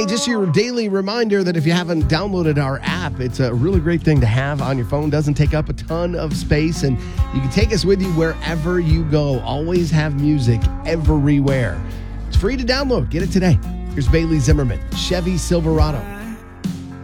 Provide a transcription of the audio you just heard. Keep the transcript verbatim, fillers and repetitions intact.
Hey, just your daily reminder that if you haven't downloaded our app, it's a really great thing to have on your phone. Doesn't take up a ton of space, and you can take us with you wherever you go. Always have music everywhere. It's free to download. Get it today. Here's Bailey Zimmerman, Chevy Silverado.